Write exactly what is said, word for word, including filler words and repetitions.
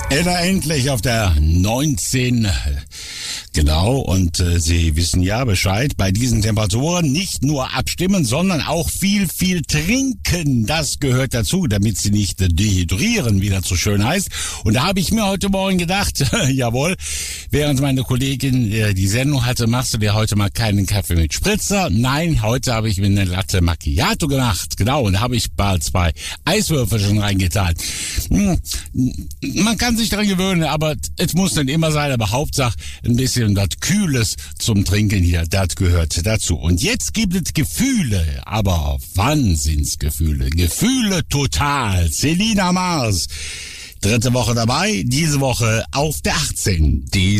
Ella endlich auf der neunzehn. Genau, und äh, Sie wissen ja Bescheid, bei diesen Temperaturen nicht nur abstimmen, sondern auch viel, viel trinken. Das gehört dazu, damit Sie nicht dehydrieren, wie das so schön heißt. Und da habe ich mir heute Morgen gedacht, jawohl, während meine Kollegin äh, die Sendung hatte, machst du dir heute mal keinen Kaffee mit Spritzer. Nein, heute habe ich mir eine Latte Macchiato gemacht. Genau, und da habe ich bald zwei Eiswürfel schon reingetan. Hm, man kann sich daran gewöhnen, aber es muss nicht immer sein, aber Hauptsache ein bisschen was Kühles zum Trinken hier, das gehört dazu. Und jetzt gibt es Gefühle, aber Wahnsinnsgefühle, Gefühle total. Selina Mars, dritte Woche dabei, diese Woche auf der achtzehn. Die